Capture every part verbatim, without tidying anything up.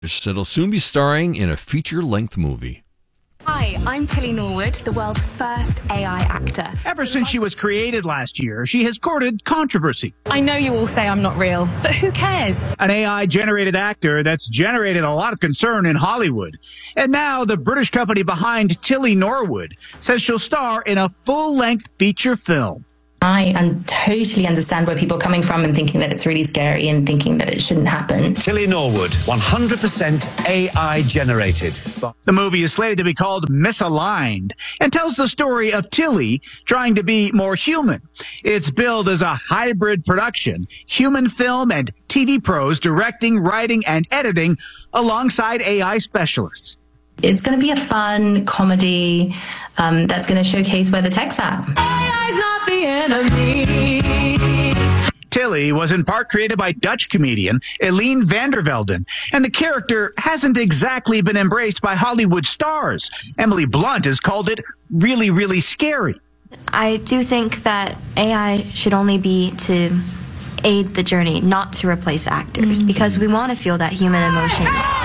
It'll soon be starring in a feature-length movie. Hi, I'm Tilly Norwood, the world's first A I actor. Ever since she was created last year, she has courted controversy. I know you all say I'm not real, but who cares? An A I-generated actor that's generated a lot of concern in Hollywood. And now the British company behind Tilly Norwood says she'll star in a full-length feature film. I un- totally understand where people are coming from and thinking that it's really scary and thinking that it shouldn't happen. Tilly Norwood, one hundred percent A I generated. The movie is slated to be called Misaligned and tells the story of Tilly trying to be more human. It's billed as a hybrid production, human film and T V pros directing, writing, and editing alongside A I specialists. It's going to be a fun comedy um, that's going to showcase where the tech's at. A I's not the enemy. Tilly was in part created by Dutch comedian Eline van der Velden, and the character hasn't exactly been embraced by Hollywood stars. Emily Blunt has called it really, really scary. I do think that A I should only be to aid the journey, not to replace actors, mm-hmm. because we want to feel that human emotion.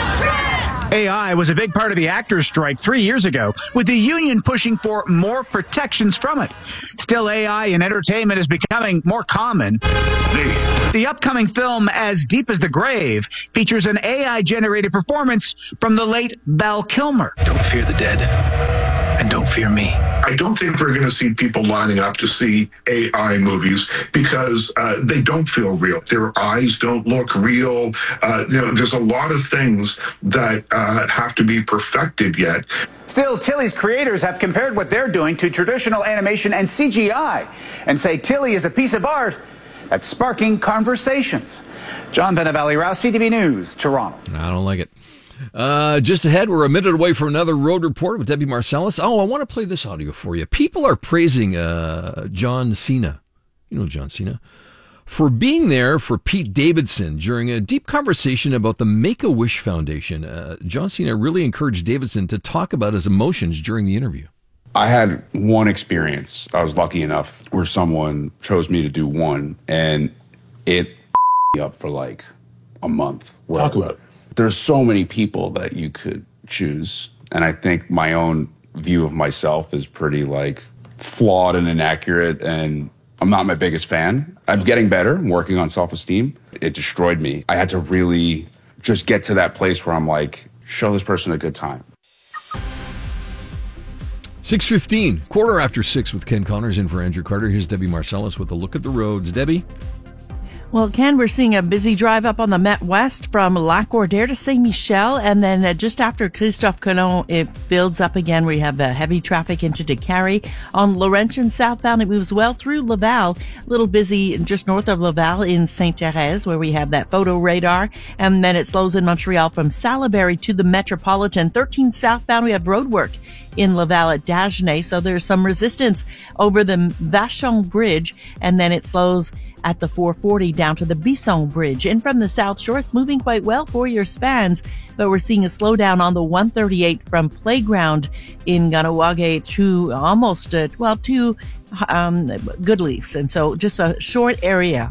A I was a big part of the actors' strike three years ago, with the union pushing for more protections from it. Still, A I in entertainment is becoming more common. The upcoming film, As Deep as the Grave, features an A I-generated performance from the late Val Kilmer. Don't fear the dead, and don't fear me. I don't think we're going to see people lining up to see A I movies because uh, they don't feel real. Their eyes don't look real. Uh, you know, there's a lot of things that uh, have to be perfected yet. Still, Tilly's creators have compared what they're doing to traditional animation and C G I and say Tilly is a piece of art that's sparking conversations. John Venavali Rouse, C T V News, Toronto. I don't like it. Uh, just ahead, we're a minute away from another road report with Debbie Marcellus. Oh, I want to play this audio for you. People are praising uh, John Cena, you know John Cena, for being there for Pete Davidson during a deep conversation about the Make-A-Wish Foundation. Uh, John Cena really encouraged Davidson to talk about his emotions during the interview. I had one experience. I was lucky enough where someone chose me to do one, and it me up for like a month. Talk about it. There's so many people that you could choose, and I think my own view of myself is pretty like flawed and inaccurate, and I'm not my biggest fan. I'm getting better. I'm working on self-esteem. It destroyed me. I had to really just get to that place where I'm like, show this person a good time. six fifteen, quarter after six with Ken Connors in for Andrew Carter. Here's Debbie Marcellus with a look at the roads. Debbie? Well, Ken, we're seeing a busy drive up on the Met West from Lac-Cordaire to Saint-Michel, and then uh, just after Christophe Colomb, it builds up again. We have uh, heavy traffic into Décarie. On Laurentian southbound, it moves well through Laval. A little busy just north of Laval in Sainte-Thérèse, where we have that photo radar, and then it slows in Montreal from Salaberry to the Metropolitan. thirteen southbound, we have road work in Laval at Dagenais, so there's some resistance over the Vachon Bridge, and then it slows at the four forty down to the Bisson Bridge. And from the South Shore, it's moving quite well for your spans, but we're seeing a slowdown on the one thirty-eight from Playground in Ganawage to almost, uh, well, to um, Goodleafs. And so just a short area.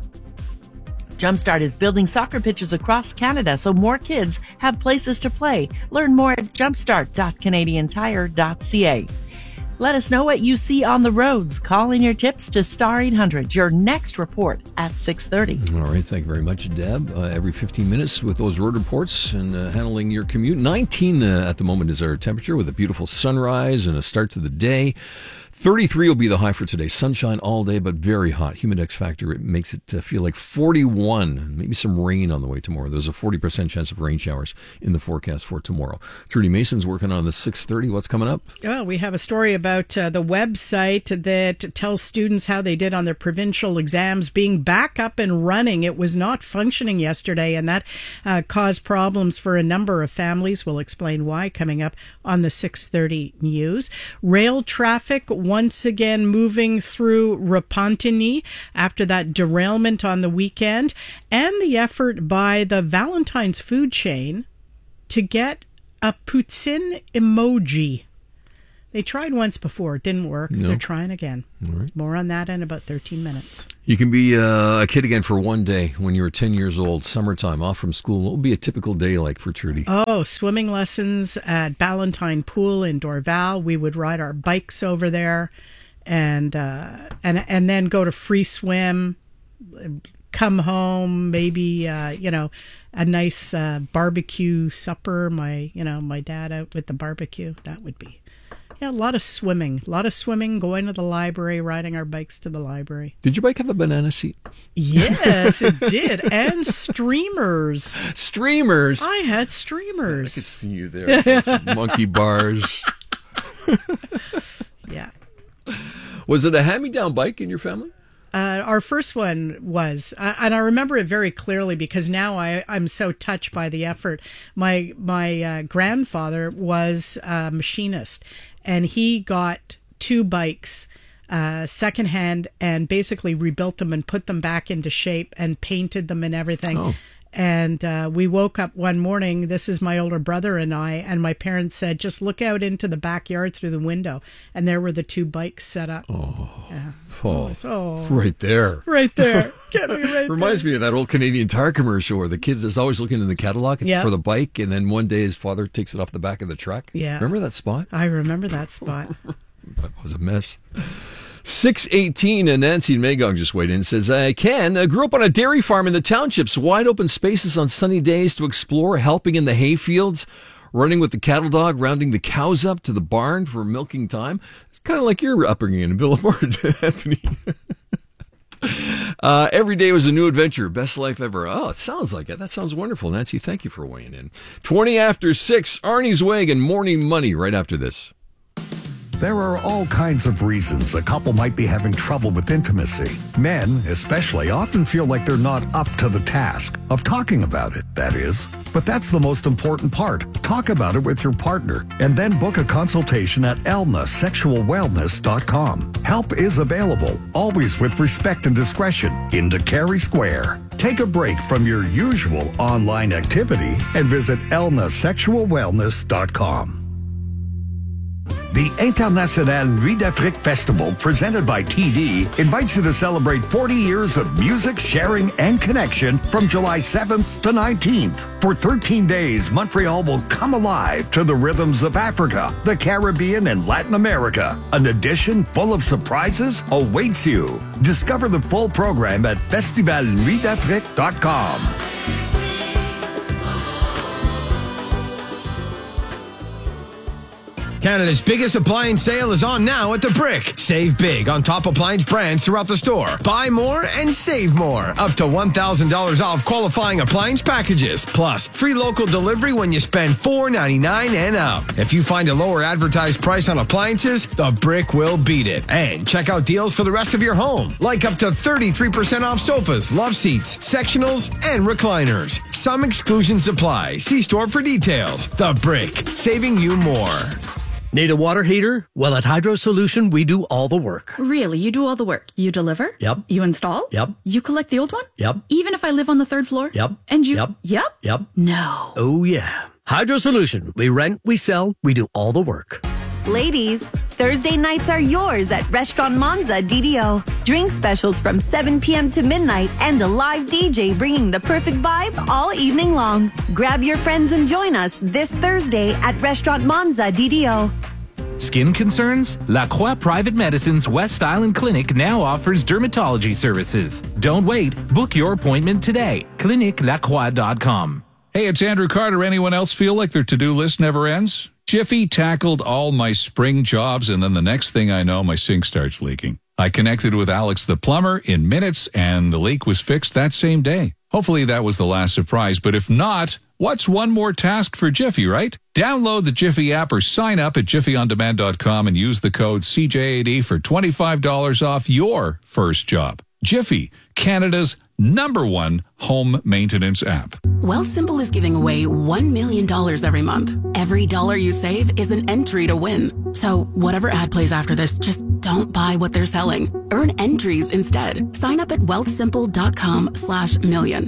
Jumpstart is building soccer pitches across Canada so more kids have places to play. Learn more at jumpstart dot canadian tire dot c a. Let us know what you see on the roads. Call in your tips to Star eight hundred. Your next report at six thirty. All right. Thank you very much, Deb. Uh, every fifteen minutes with those road reports and uh, handling your commute. nineteen uh, at the moment is our temperature with a beautiful sunrise and a start to the day. thirty-three will be the high for today. Sunshine all day, but very hot. Humidex factor, it makes it uh, feel like forty-one. Maybe some rain on the way tomorrow. There's a forty percent chance of rain showers in the forecast for tomorrow. Trudy Mason's working on the six thirty. What's coming up? Oh, we have a story about uh, the website that tells students how they did on their provincial exams being back up and running. It was not functioning yesterday, and that uh, caused problems for a number of families. We'll explain why coming up on the six thirty news. Rail traffic once again moving through Repentigny after that derailment on the weekend, and the effort by the Valentine's food chain to get a poutine emoji. They tried once before. It didn't work. No. They're trying again. All right. More on that in about thirteen minutes. You can be uh, a kid again for one day when you were ten years old, summertime, off from school. What would be a typical day like for Trudy? Oh, swimming lessons at Ballantine Pool in Dorval. We would ride our bikes over there and uh, and and then go to free swim, come home, maybe, uh, you know, a nice uh, barbecue supper. My, you know, my dad out with the barbecue. That would be... Yeah, a lot of swimming. A lot of swimming, going to the library, riding our bikes to the library. Did your bike have a banana seat? Yes, it did. And streamers. Streamers? I had streamers. I could see you there. Those monkey bars. Yeah. Was it a hand-me-down bike in your family? Uh, our first one was, uh, and I remember it very clearly because now I, I'm so touched by the effort. My my uh, grandfather was a machinist, and he got two bikes uh, secondhand and basically rebuilt them and put them back into shape and painted them and everything. Oh. And uh, we woke up one morning, this is my older brother and I, and my parents said, just look out into the backyard through the window. And there were the two bikes set up. Oh, yeah. oh, oh. right there. Right there. Get me right Reminds there. me of that old Canadian Tire commercial where the kid is always looking in the catalog Yep. for the bike, and then one day his father takes it off the back of the truck. Yeah. Remember that spot? I remember that spot. That was a mess. six eighteen, and Nancy in Magog just weighed in and says, I Ken, I grew up on a dairy farm in the townships, wide open spaces on sunny days to explore, helping in the hay fields, running with the cattle dog, rounding the cows up to the barn for milking time. It's kind of like your upbringing in Billabord, Anthony. uh, every day was a new adventure. Best life ever. Oh, it sounds like it. That sounds wonderful. Nancy, thank you for weighing in. twenty after six, Arnie's Wagon, Morning Money, right after this. There are all kinds of reasons a couple might be having trouble with intimacy. Men, especially, often feel like they're not up to the task of talking about it, that is. But that's the most important part. Talk about it with your partner and then book a consultation at elna sexual wellness dot com. Help is available, always with respect and discretion, in Carey Square. Take a break from your usual online activity and visit elna sexual wellness dot com. The International Nuit d'Afrique Festival, presented by T D, invites you to celebrate forty years of music, sharing, and connection from July seventh to nineteenth. For thirteen days, Montreal will come alive to the rhythms of Africa, the Caribbean, and Latin America. An edition full of surprises awaits you. Discover the full program at festival nuit d'afrique dot com. Canada's biggest appliance sale is on now at The Brick. Save big on top appliance brands throughout the store. Buy more and save more. Up to one thousand dollars off qualifying appliance packages. Plus, free local delivery when you spend four ninety-nine and up. If you find a lower advertised price on appliances, The Brick will beat it. And check out deals for the rest of your home. Like up to thirty-three percent off sofas, love seats, sectionals, and recliners. Some exclusions apply. See store for details. The Brick, saving you more. Need a water heater? Well, at Hydro Solution, we do all the work. Really? You do all the work? You deliver? Yep. You install? Yep. You collect the old one? Yep. Even if I live on the third floor? Yep. And you? Yep. Yep? Yep. No. Oh, yeah. Hydro Solution. We rent, we sell, we do all the work. Ladies, Thursday nights are yours at Restaurant Monza D D O. Drink specials from seven p.m. to midnight and a live D J bringing the perfect vibe all evening long. Grab your friends and join us this Thursday at Restaurant Monza D D O. Skin concerns? La Croix Private Medicine's West Island Clinic now offers dermatology services. Don't wait. Book your appointment today. clinic la croix dot com. Hey, it's Andrew Carter. Anyone else feel like their to-do list never ends? Jiffy tackled all my spring jobs, and then the next thing I know, my sink starts leaking. I connected with Alex the plumber in minutes, and the leak was fixed that same day. Hopefully that was the last surprise, but if not, what's one more task for Jiffy, right? Download the Jiffy app or sign up at jiffy on demand dot com and use the code C J A D for twenty-five dollars off your first job. Jiffy, Canada's number one home maintenance app. Wealthsimple is giving away one million dollars every month. Every dollar you save is an entry to win. So whatever ad plays after this, just don't buy what they're selling. Earn entries instead. Sign up at wealthsimple dot com slash million.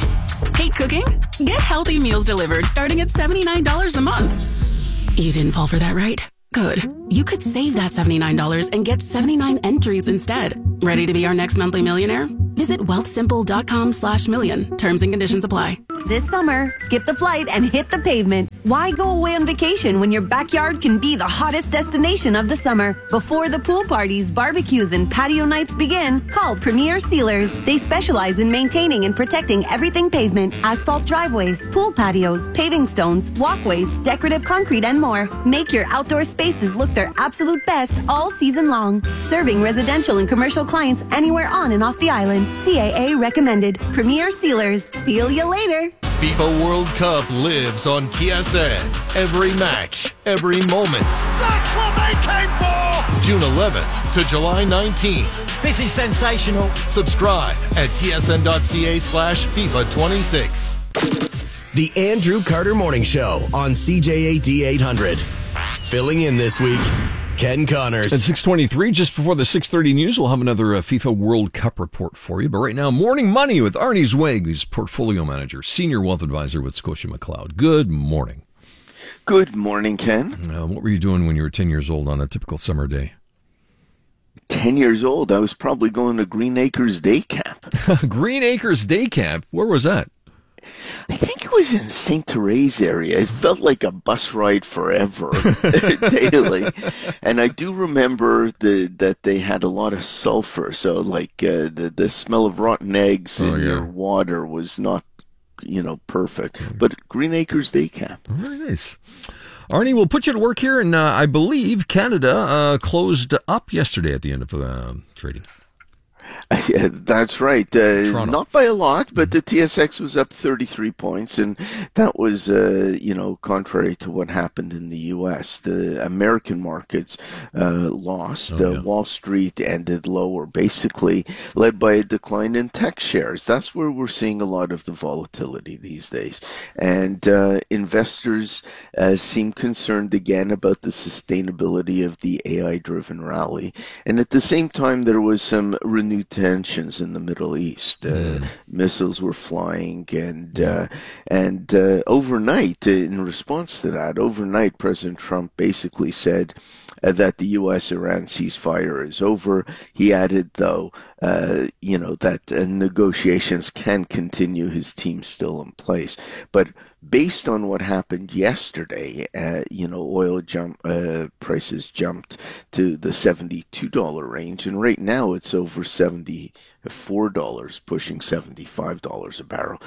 Hate cooking? Get healthy meals delivered starting at seventy-nine dollars a month. You didn't fall for that, right? Good. You could save that seventy-nine dollars and get seventy-nine entries instead. Ready to be our next monthly millionaire? Visit wealthsimple.com slash million. Terms and conditions apply. This summer, skip the flight and hit the pavement. Why go away on vacation when your backyard can be the hottest destination of the summer? Before the pool parties, barbecues, and patio nights begin, call Premier Sealers. They specialize in maintaining and protecting everything pavement, asphalt driveways, pool patios, paving stones, walkways, decorative concrete, and more. Make your outdoor spaces look their absolute best all season long. Serving residential and commercial clients anywhere on and off the island. C A A recommended. Premier Sealers. Seal you later. FIFA World Cup lives on T S N. Every match, every moment. That's what they came for! June eleventh to July nineteenth. This is sensational. Subscribe at tsn.ca slash FIFA 26. The Andrew Carter Morning Show on C J A D eight hundred. Filling in this week, Ken Connors. At six twenty-three, just before the six thirty news, we'll have another uh, FIFA World Cup report for you. But right now, Morning Money with Arnie Zweig, who's portfolio manager, senior wealth advisor with Scotia McLeod. Good morning. Good morning, Ken. Uh, what were you doing when you were ten years old on a typical summer day? ten years old, I was probably going to Green Acres Day Camp. Green Acres Day Camp? Where was that? I think it was in Saint Therese area. It felt like a bus ride forever, daily. And I do remember the, that they had a lot of sulfur, so like uh, the, the smell of rotten eggs Oh, in yeah. your water was not, you know, perfect. But Green Acres Day Camp. Very nice. Arnie, we'll put you to work here, and uh, I believe Canada uh, closed up yesterday at the end of uh, trading. Yeah, that's right. Uh, not by a lot, but the T S X was up thirty-three points, and that was, uh, you know, contrary to what happened in the U S. The American markets uh, lost. Oh, uh, yeah. Wall Street ended lower, basically led by a decline in tech shares. That's where we're seeing a lot of the volatility these days. And uh, investors uh, seem concerned again about the sustainability of the A I-driven rally. And at the same time, there was some renewed tensions in the Middle East. Uh, Mm. Missiles were flying, and uh, and uh, overnight, uh, in response to that, overnight, President Trump basically said uh, that the U S Iran ceasefire is over. He added, though, uh, you know, that uh, negotiations can continue. His team's still in place, but based on what happened yesterday, uh, you know, oil jump uh, prices jumped to the seventy-two dollars range, and right now it's over seventy-four dollars, pushing seventy-five dollars a barrel.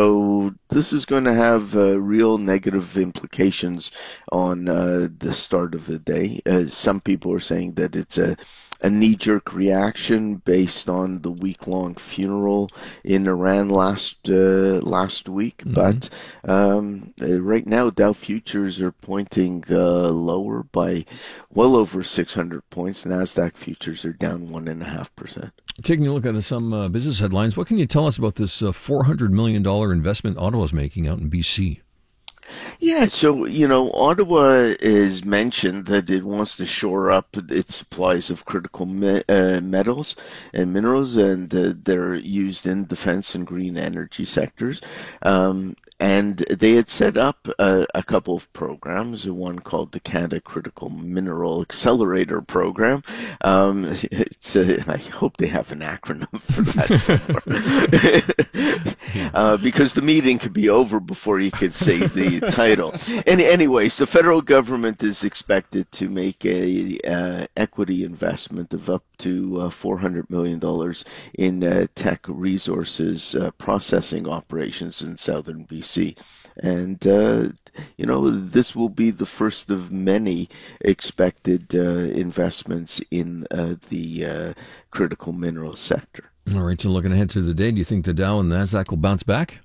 So this is going to have uh, real negative implications on uh, the start of the day. Uh, some people are saying that it's a a knee-jerk reaction based on the week-long funeral in Iran last uh, last week. Mm-hmm. But um, uh, right now, Dow futures are pointing uh, lower by well over six hundred points. NASDAQ futures are down one point five percent. Taking a look at some uh, business headlines, what can you tell us about this uh, four hundred million dollars investment Ottawa's making out in B C? Yeah, so, you know, Ottawa is mentioned that it wants to shore up its supplies of critical me- uh, metals and minerals, and uh, they're used in defense and green energy sectors. Um, and they had set up a, a couple of programs, one called the Canada Critical Mineral Accelerator Program. Um, it's a, I hope they have an acronym for that somewhere. uh, because the meeting could be over before you could say the title. And anyways, the federal government is expected to make a uh, equity investment of up to uh, four hundred million dollars in uh, tech resources uh, processing operations in southern B C. And, uh, you know, this will be the first of many expected uh, investments in uh, the uh, critical mineral sector. All right, so looking ahead to the day, do you think the Dow and NASDAQ will bounce back?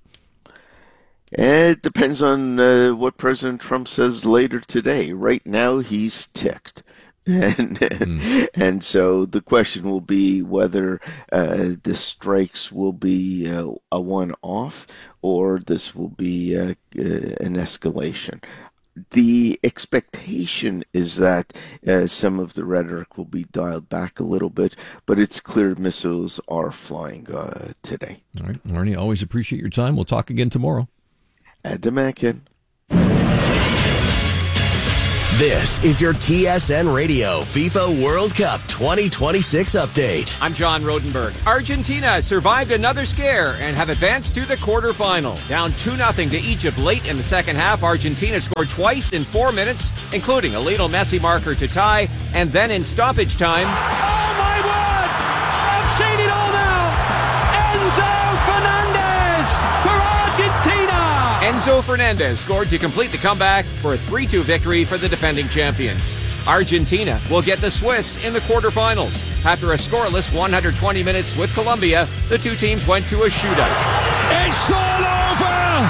It depends on uh, what President Trump says later today. Right now, he's ticked. And mm. and so the question will be whether uh, the strikes will be uh, a one-off or this will be uh, uh, an escalation. The expectation is that uh, some of the rhetoric will be dialed back a little bit, but it's clear missiles are flying uh, today. All right, Arnie, always appreciate your time. We'll talk again tomorrow. Adamakin. This is your T S N Radio FIFA World Cup twenty twenty-six update. I'm John Rodenberg. Argentina survived another scare and have advanced to the quarterfinal. Down two nothing to Egypt late in the second half, Argentina scored twice in four minutes, including a Lionel Messi marker to tie, and then in stoppage time... Oh my word! I've seen it all now! Enzo Fernandez for Argentina! Enzo Fernandez scored to complete the comeback for a three two victory for the defending champions. Argentina will get the Swiss in the quarterfinals. After a scoreless one hundred twenty minutes with Colombia, the two teams went to a shootout. It's all over!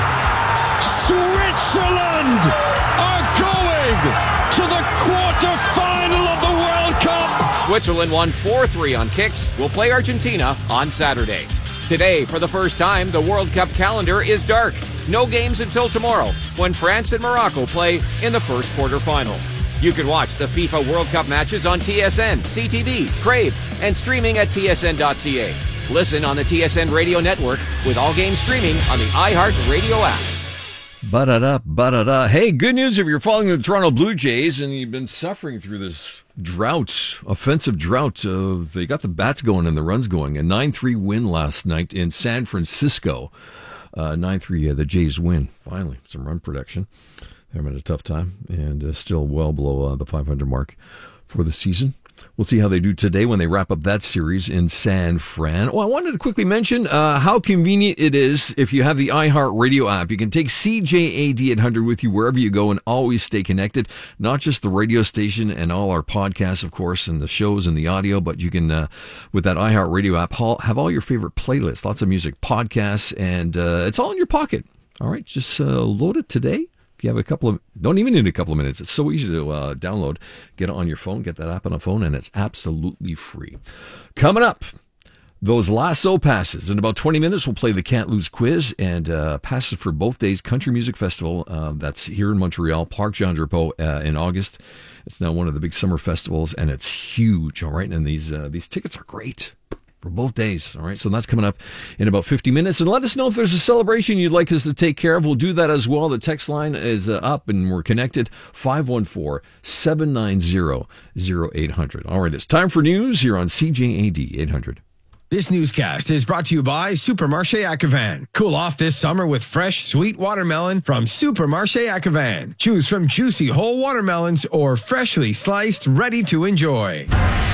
Switzerland are going to the quarterfinal of the World Cup! Switzerland won four three on kicks. Will play Argentina on Saturday. Today, for the first time, the World Cup calendar is dark. No games until tomorrow, when France and Morocco play in the first quarterfinal. You can watch the FIFA World Cup matches on T S N, C T V, Crave, and streaming at T S N dot C A. Listen on the T S N Radio Network with all games streaming on the iHeart Radio app. Ba-da-da, ba-da-da. Hey, good news if you're following the Toronto Blue Jays and you've been suffering through this drought, offensive drought. Uh, they got the bats going and the runs going. A nine three win last night in San Francisco. Uh, nine three, uh, the Jays win. Finally, some run production. They're having a tough time and uh, still well below uh, the five hundred mark for the season. We'll see how they do today when they wrap up that series in San Fran. Oh, I wanted to quickly mention uh, how convenient it is if you have the iHeart Radio app. You can take C J A D eight hundred with you wherever you go and always stay connected. Not just the radio station and all our podcasts, of course, and the shows and the audio, but you can, uh, with that iHeart Radio app, have all your favorite playlists, lots of music, podcasts, and uh, it's all in your pocket. All right, just uh, load it today. You have a couple of, don't even need a couple of minutes. It's so easy to uh, download, get it on your phone, get that app on a phone, and it's absolutely free. Coming up, those lasso passes. In about twenty minutes, we'll play the Can't Lose quiz and uh, passes for both days Country Music Festival. Uh, that's here in Montreal, Parc Jean-Drapeau uh, in August. It's now one of the big summer festivals, and it's huge. All right, and these uh, these tickets are great for both days. All right, so that's coming up in about fifty minutes. And let us know if there's a celebration you'd like us to take care of. We'll do that as well. The text line is uh, up and we're connected. five one four, seven nine zero, zero eight hundred. All right, it's time for news here on C J A D eight hundred. This newscast is brought to you by Supermarché Acavan. Cool off this summer with fresh, sweet watermelon from Supermarché Acavan. Choose from juicy whole watermelons or freshly sliced, ready to enjoy.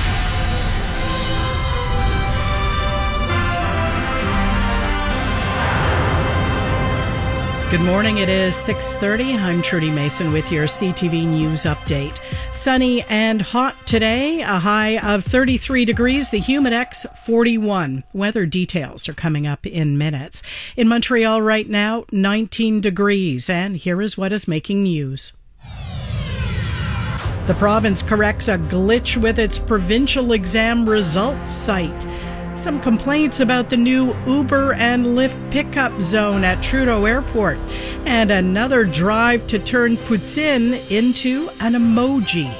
Good morning. It is six thirty. I'm Trudy Mason with your C T V News update. Sunny and hot today, a high of thirty-three degrees, the Humidex forty-one. Weather details are coming up in minutes. In Montreal right now, nineteen degrees, and here is what is making news. The province corrects a glitch with its provincial exam results site. Some complaints about the new Uber and Lyft pickup zone at Trudeau Airport. And another drive to turn poutine into an emoji.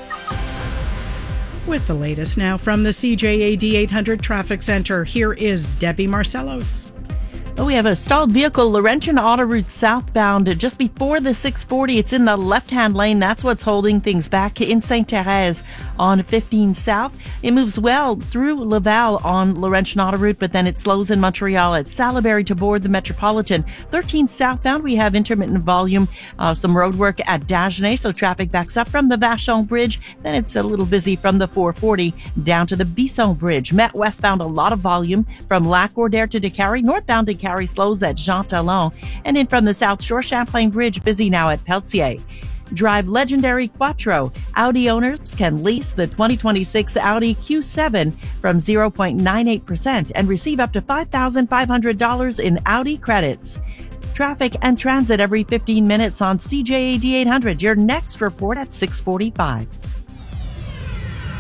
With the latest now from the C J A D eight hundred Traffic Center, here is Debbie Marcellos. Well, we have a stalled vehicle, Laurentian Autoroute southbound, just before the six forty. It's in the left-hand lane. That's what's holding things back in Sainte-Thérèse on fifteen South. It moves well through Laval on Laurentian Autoroute, but then it slows in Montreal at Salaberry to board the Metropolitan. thirteen southbound, we have intermittent volume, uh, some road work at Dagenais, so traffic backs up from the Vachon Bridge. Then it's a little busy from the four forty down to the Bisson Bridge. Met westbound, a lot of volume from Lac-Ordère to Décarie. Northbound to Carry slows at Jean Talon, and in from the South Shore, Champlain Bridge busy now at Pelletier. Drive legendary Quattro. Audi owners can lease the twenty twenty-six Audi Q seven from zero point nine eight percent and receive up to five thousand five hundred dollars in Audi credits. Traffic and transit every fifteen minutes on C J A D eight hundred. Your next report at six forty-five.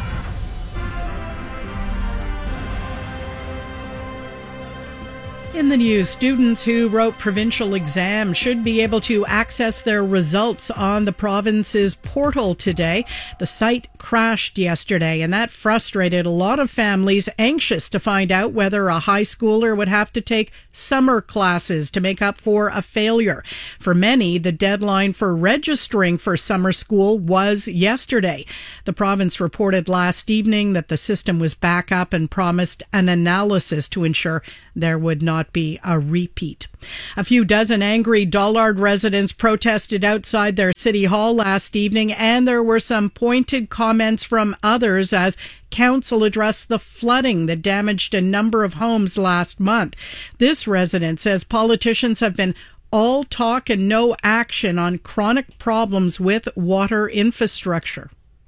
In the the news, students who wrote provincial exams should be able to access their results on the province's portal today. The site crashed yesterday, and that frustrated a lot of families anxious to find out whether a high schooler would have to take summer classes to make up for a failure. For many, the deadline for registering for summer school was yesterday. The province reported last evening that the system was back up and promised an analysis to ensure there would not be a repeat. A few dozen angry Dollard residents protested outside their city hall last evening, and there were some pointed comments from others as council addressed the flooding that damaged a number of homes last month. This resident says politicians have been all talk and no action on chronic problems with water infrastructure.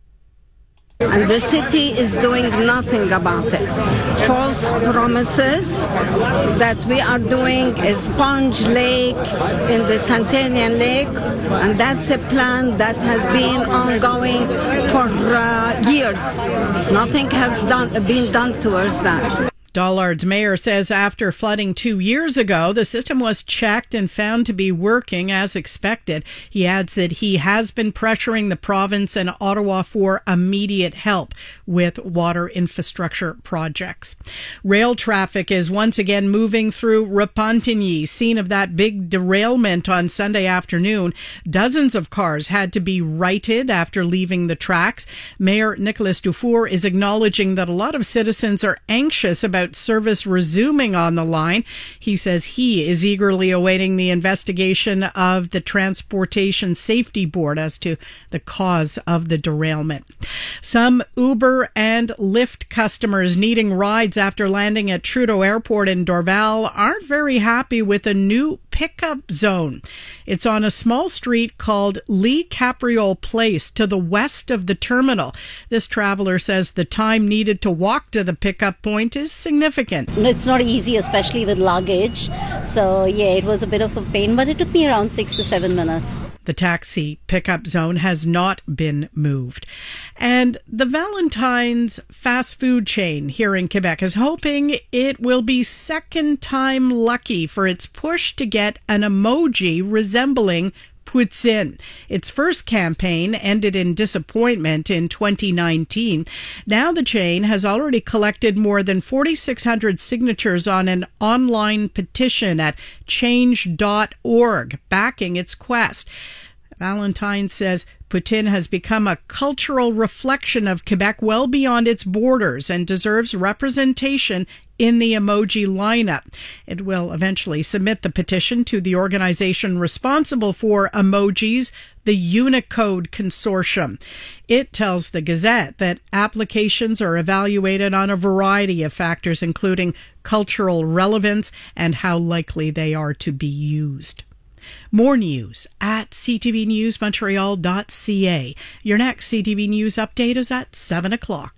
And the city is doing nothing about it. False promises that we are doing a sponge lake in the Centennial Lake, and that's a plan that has been ongoing for uh, years. Nothing has done, been done towards that. Dollard's mayor says after flooding two years ago, the system was checked and found to be working as expected. He adds that he has been pressuring the province and Ottawa for immediate help with water infrastructure projects. Rail traffic is once again moving through Repentigny, scene of that big derailment on Sunday afternoon. Dozens of cars had to be righted after leaving the tracks. Mayor Nicolas Dufour is acknowledging that a lot of citizens are anxious about service resuming on the line. He says he is eagerly awaiting the investigation of the Transportation Safety Board as to the cause of the derailment. Some Uber and Lyft customers needing rides after landing at Trudeau Airport in Dorval aren't very happy with a new pickup zone. It's on a small street called Lee Capriole Place to the west of the terminal. This traveler says the time needed to walk to the pickup point is significant. It's not easy, especially with luggage. So, yeah, it was a bit of a pain, but it took me around six to seven minutes. The taxi pickup zone has not been moved. And the Valentine's fast food chain here in Quebec is hoping it will be second time lucky for its push to get an emoji resembling Poutine. Its first campaign ended in disappointment in twenty nineteen. Now the chain has already collected more than forty-six hundred signatures on an online petition at change dot org backing its quest. Valentine says Poutine has become a cultural reflection of Quebec well beyond its borders and deserves representation in the emoji lineup. It will eventually submit the petition to the organization responsible for emojis, the Unicode Consortium. It tells the Gazette that applications are evaluated on a variety of factors, including cultural relevance and how likely they are to be used. More news at c t v news montreal dot c a. Your next C T V News update is at seven o'clock.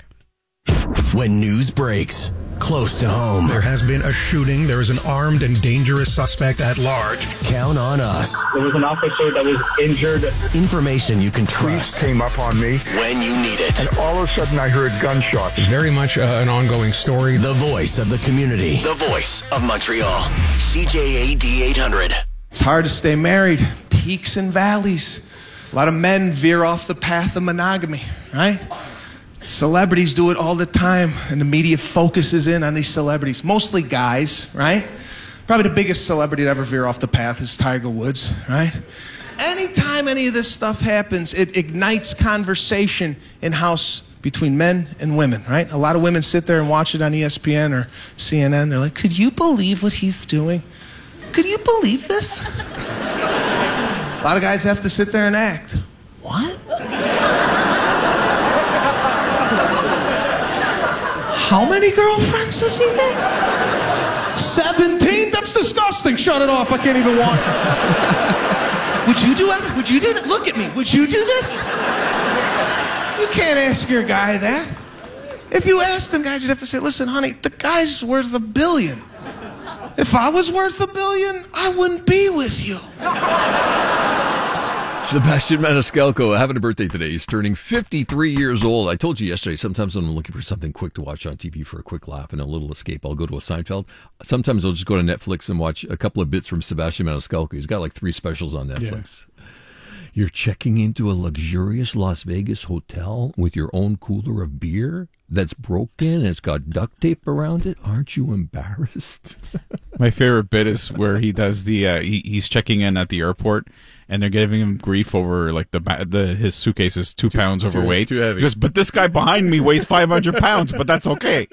When news breaks close to home, there has been a shooting. There is an armed and dangerous suspect at large. Count on us. There was an officer that was injured. Information you can trust. Police came up on me when you need it. And all of a sudden I heard gunshots. Very much uh, an ongoing story. The voice of the community. The voice of Montreal. C J A D eight hundred. It's hard to stay married. Peaks and valleys. A lot of men veer off the path of monogamy, right? Celebrities do it all the time, and the media focuses in on these celebrities. Mostly guys, right? Probably the biggest celebrity to ever veer off the path is Tiger Woods, right? Anytime any of this stuff happens, it ignites conversation in-house between men and women, right? A lot of women sit there and watch it on E S P N or C N N. They're like, could you believe what he's doing? Could you believe this? A lot of guys have to sit there and act. What? How many girlfriends does he have? seventeen? That's disgusting. Shut it off. I can't even want it. Would you do it? Would you do that? Look at me. Would you do this? You can't ask your guy that. If you asked him, guys, you'd have to say, listen, honey, the guy's worth a billion. If I was worth a billion, I wouldn't be with you. Sebastian Maniscalco having a birthday today. He's turning fifty-three years old. I told you yesterday, sometimes when I'm looking for something quick to watch on T V for a quick laugh and a little escape, I'll go to a Seinfeld. Sometimes I'll just go to Netflix and watch a couple of bits from Sebastian Maniscalco. He's got like three specials on Netflix. Yeah. You're checking into a luxurious Las Vegas hotel with your own cooler of beer that's broken and it's got duct tape around it. Aren't you embarrassed? My favorite bit is where he does the uh, he, he's checking in at the airport and they're giving him grief over like the the his suitcase is two, two pounds too, overweight. Too heavy. He goes, but this guy behind me weighs five hundred pounds, but that's okay.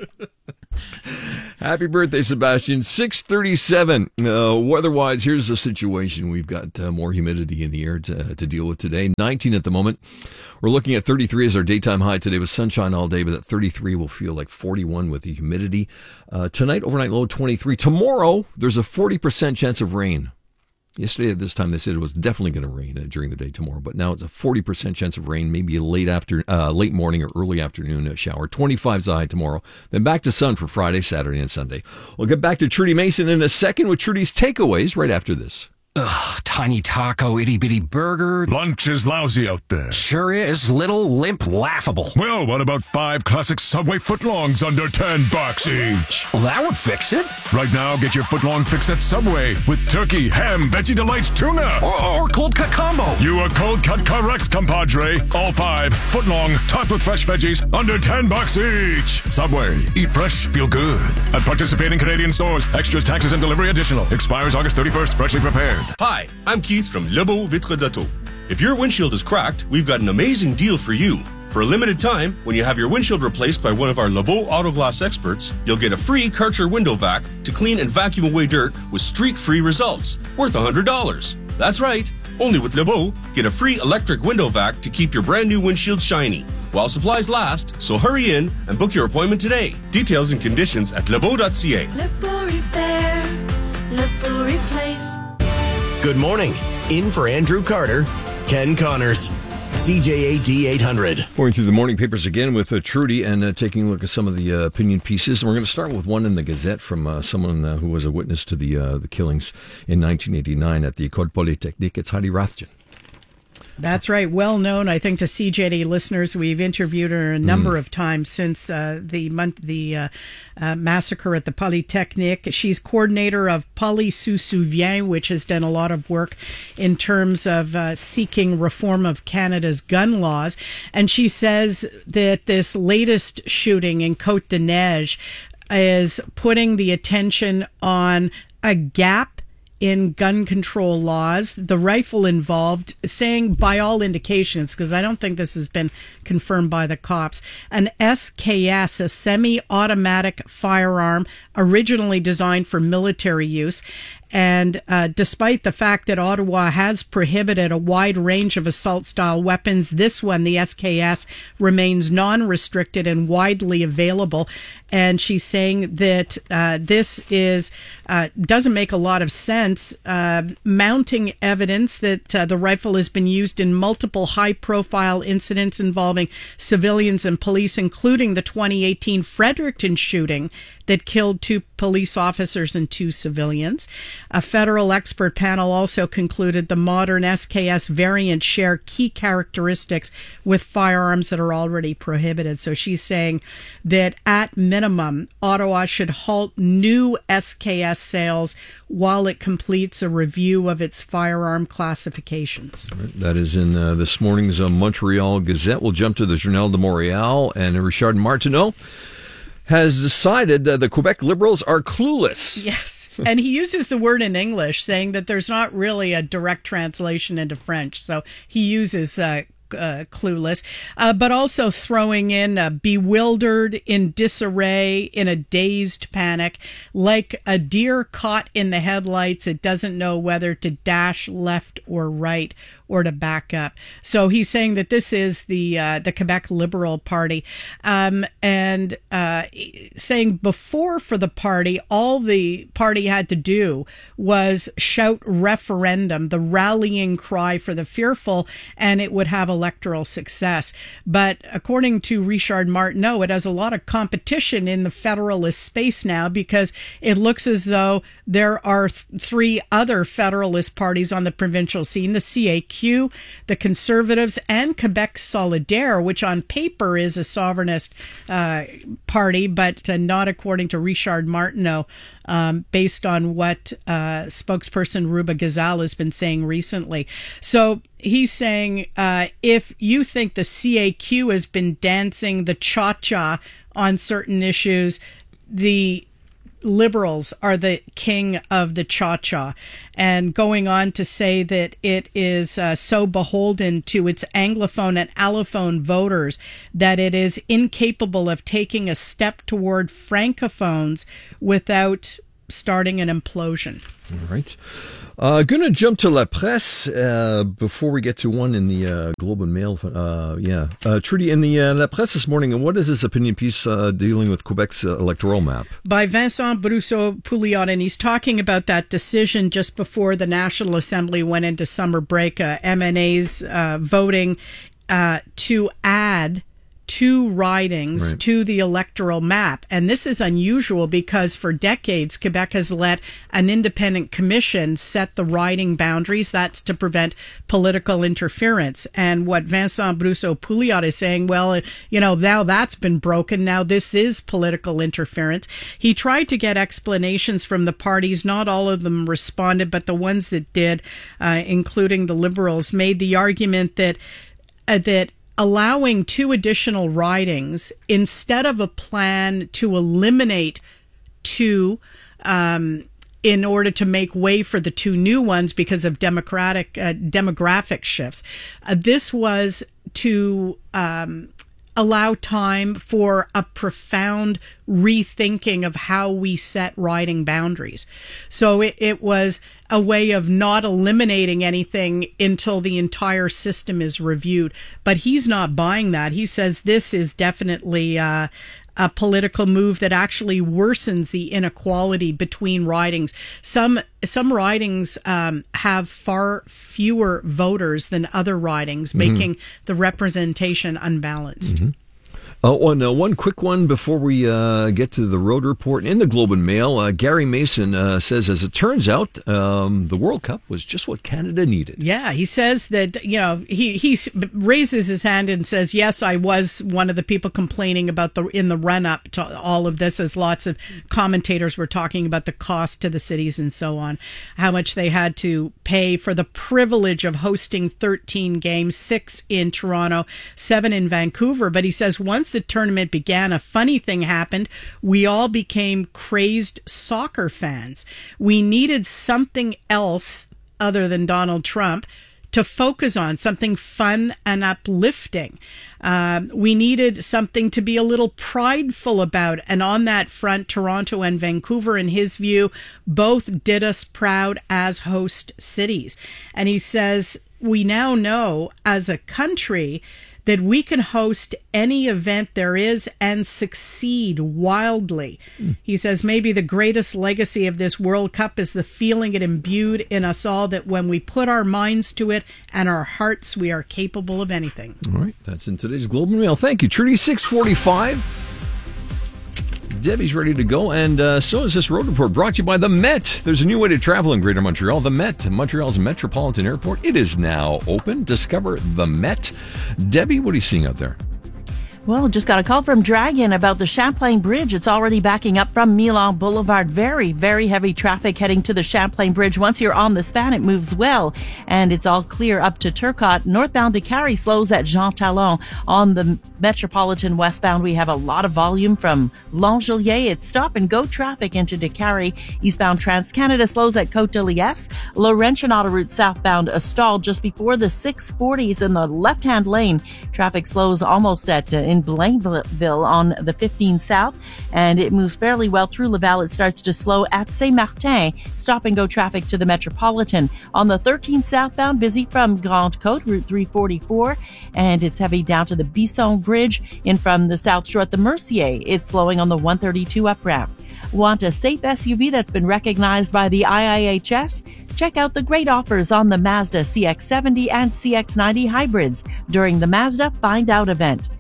Happy birthday, Sebastian. six thirty-seven. Uh, weather-wise, here's the situation. We've got uh, more humidity in the air to, to deal with today. nineteen at the moment. We're looking at thirty-three as our daytime high today with sunshine all day, but at thirty-three will feel like forty-one with the humidity. Uh, tonight, overnight low twenty-three. Tomorrow, there's a forty percent chance of rain. Yesterday at this time, they said it was definitely going to rain uh, during the day tomorrow, but now it's a forty percent chance of rain, maybe a late after, uh, late morning or early afternoon uh, shower. twenty-five is the high tomorrow. Then back to sun for Friday, Saturday, and Sunday. We'll get back to Trudy Mason in a second with Trudy's takeaways right after this. Ugh, tiny taco, itty bitty burger. Lunch is lousy out there. Sure is. Little, limp, laughable. Well, what about five classic Subway footlongs under ten bucks each? Well, that would fix it. Right now, get your footlong fix at Subway with turkey, ham, veggie delights, tuna. Or, or cold cut combo. You are cold cut correct, compadre. All five footlong, topped with fresh veggies, under ten bucks each. Subway. Eat fresh, feel good. At participating Canadian stores. Extras, taxes, and delivery additional. Expires August thirty-first. Freshly prepared. Hi, I'm Keith from Lebeau Vitre d'Auto. If your windshield is cracked, we've got an amazing deal for you. For a limited time, when you have your windshield replaced by one of our Lebeau Auto Glass experts, you'll get a free Karcher window vac to clean and vacuum away dirt with streak-free results, worth one hundred dollars. That's right. Only with Lebeau, get a free electric window vac to keep your brand new windshield shiny while supplies last, so hurry in and book your appointment today. Details and conditions at lebeau dot c a. Lebeau Repair, Lebeau Replace. Good morning. In for Andrew Carter, Ken Connors, C J A D eight hundred. Going through the morning papers again with uh, Trudy and uh, taking a look at some of the uh, opinion pieces. And we're going to start with one in the Gazette from uh, someone uh, who was a witness to the uh, the killings in nineteen eighty-nine at the École Polytechnique. It's Heidi Rathjen. That's right. Well known, I think, to C J D listeners. We've interviewed her a number mm. of times since uh, the month the uh, uh, massacre at the Polytechnique. She's coordinator of Poly se souvient, which has done a lot of work in terms of uh, seeking reform of Canada's gun laws. And she says that this latest shooting in Côte des Neiges is putting the attention on a gap in gun control laws, the rifle involved, saying by all indications, because I don't think this has been confirmed by the cops, an S K S, a semi-automatic firearm originally designed for military use. And uh, despite the fact that Ottawa has prohibited a wide range of assault-style weapons, this one, the S K S, remains non-restricted and widely available. And she's saying that uh, this is uh, doesn't make a lot of sense, uh, mounting evidence that uh, the rifle has been used in multiple high-profile incidents involving civilians and police, including the twenty eighteen Fredericton shooting that killed two police officers and two civilians. A federal expert panel also concluded the modern S K S variants share key characteristics with firearms that are already prohibited. So she's saying that at minimum, Ottawa should halt new S K S sales while it completes a review of its firearm classifications. That is in uh, this morning's uh, Montreal Gazette. We'll jump to the Journal de Montréal, and Richard Martineau has decided uh, the Quebec Liberals are clueless. Yes, and he uses the word in English, saying that there's not really a direct translation into French, so he uses uh, uh, clueless, uh, but also throwing in uh, bewildered, in disarray, in a dazed panic, like a deer caught in the headlights. It doesn't know whether to dash left or right or to back up. So he's saying that this is the uh, the Quebec Liberal Party, um, and uh, saying before for the party, all the party had to do was shout referendum, the rallying cry for the fearful, and it would have electoral success. But according to Richard Martineau, it has a lot of competition in the federalist space now, because it looks as though there are th- three other federalist parties on the provincial scene, the C A Q, Q, the Conservatives, and Quebec Solidaire, which on paper is a sovereignist uh, party, but uh, not according to Richard Martineau, um, based on what uh, spokesperson Ruba Gazal has been saying recently. So he's saying uh, if you think the C A Q has been dancing the cha-cha on certain issues, the Liberals are the king of the cha-cha, and going on to say that it is uh, so beholden to its Anglophone and Allophone voters that it is incapable of taking a step toward Francophones without starting an implosion. All right. Uh, going to jump to La Presse uh, before we get to one in the uh, Globe and Mail. Uh, yeah. Uh, Trudy, in the uh, La Presse this morning, and what is this opinion piece uh, dealing with Quebec's uh, electoral map? By Vincent Brousseau-Pouliot, and he's talking about that decision just before the National Assembly went into summer break, uh, M N A's uh, voting uh, to add two ridings right. to the electoral map. And this is unusual because for decades, Quebec has let an independent commission set the riding boundaries. That's to prevent political interference. And what Vincent Brousseau-Pouliot is saying, well, you know, now that's been broken. Now this is political interference. He tried to get explanations from the parties. Not all of them responded, but the ones that did, uh, including the Liberals, made the argument that uh, that allowing two additional ridings instead of a plan to eliminate two um, in order to make way for the two new ones because of democratic uh, demographic shifts. Uh, this was to um, allow time for a profound rethinking of how we set riding boundaries. So it, it was a way of not eliminating anything until the entire system is reviewed. But he's not buying that. He says this is definitely uh, a political move that actually worsens the inequality between ridings. Some some ridings um, have far fewer voters than other ridings, mm-hmm. making the representation unbalanced. Mm-hmm. Oh, and uh, one quick one before we uh, get to the road report. In the Globe and Mail, uh, Gary Mason uh, says, as it turns out, um, the World Cup was just what Canada needed. Yeah, he says that, you know, he, he raises his hand and says, yes, I was one of the people complaining about the in the run-up to all of this, as lots of commentators were talking about the cost to the cities and so on, how much they had to pay for the privilege of hosting thirteen games, six in Toronto, seven in Vancouver. But he says once the tournament began, a funny thing happened. We all became crazed soccer fans. We needed something else other than Donald Trump to focus on, something fun and uplifting. Um, we needed something to be a little prideful about. And on that front, Toronto and Vancouver, in his view, both did us proud as host cities. And he says, we now know as a country that we can host any event there is and succeed wildly. Mm. He says maybe the greatest legacy of this World Cup is the feeling it imbued in us all, that when we put our minds to it and our hearts, we are capable of anything. All right, that's in today's Globe and Mail. Thank you, Trudy. six forty-five. Debbie's ready to go, and uh, so is this road report, brought to you by the Met. There's a new way to travel in Greater Montreal. The Met, Montreal's metropolitan airport. It is now open. Discover the Met. Debbie, what are you seeing out there? Well, just got a call from Dragon about the Champlain Bridge. It's already backing up from Milan Boulevard. Very, very heavy traffic heading to the Champlain Bridge. Once you're on the span, it moves well, and it's all clear up to Turcotte. Northbound to Carrie slows at Jean Talon. On the Metropolitan westbound, we have a lot of volume from Langelier. It's stop-and-go traffic into Décarie. Eastbound Trans-Canada slows at Côte-de-Liesse. Laurentian Autoroute southbound, a stall just before the six forties in the left-hand lane. Traffic slows almost at uh, in Blainville on the fifteen South, and it moves fairly well through Laval. It starts to slow at Saint-Martin. Stop-and-go traffic to the Metropolitan. On the thirteen southbound, busy from Grande Côte, Route three forty-four, and it's heavy down to the Bisson Bridge. In from the South Shore at the Mercier, it's slowing on the one thirty-two up ramp. Want a safe S U V that's been recognized by the I I H S? Check out the great offers on the Mazda C X seventy and C X ninety hybrids during the Mazda Find Out event.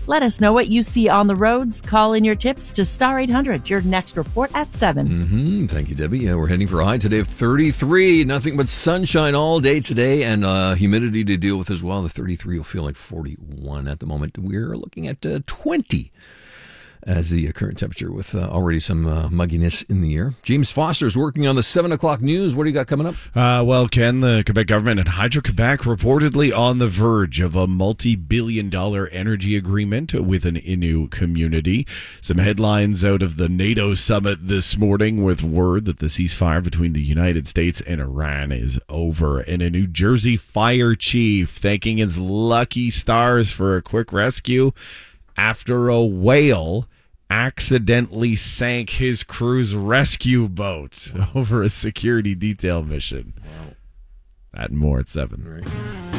Let us know what you see on the roads. Call in your tips to Star eight hundred. Your next report at seven. Mm-hmm. Thank you, Debbie. Yeah, we're heading for a high today of thirty-three. Nothing but sunshine all day today, and uh, humidity to deal with as well. The thirty-three will feel like forty-one at the moment. We're looking at uh, twenty as the uh, current temperature, with uh, already some uh, mugginess in the air. James Foster is working on the seven o'clock news. What do you got coming up? Uh, well, Ken, the Quebec government and Hydro-Quebec reportedly on the verge of a multi-billion dollar energy agreement with an Innu community. Some headlines out of the NATO summit this morning with word that the ceasefire between the United States and Iran is over. And a New Jersey fire chief thanking his lucky stars for a quick rescue after a whale accidentally sank his crew's rescue boat over a security detail mission. Wow. That and more at seven. Right.